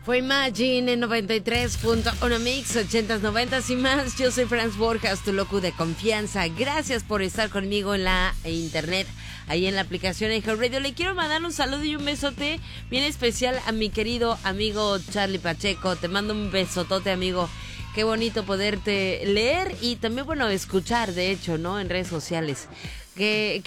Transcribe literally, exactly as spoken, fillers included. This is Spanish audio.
Fue Imagine en noventa y tres punto uno Mix, ochentas, noventas y más. Yo soy Franz Borjas, tu loco de confianza. Gracias por estar conmigo en la internet, ahí en la aplicación iHeartRadio. Le quiero mandar un saludo y un besote bien especial a mi querido amigo Charlie Pacheco. Te mando un besotote, amigo. Qué bonito poderte leer y también, bueno, escuchar, de hecho, ¿no? En redes sociales. Que